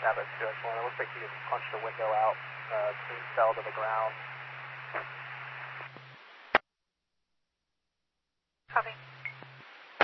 Yeah, that's good. Well, it looks like you just punched a window out, fell to the ground. Copy.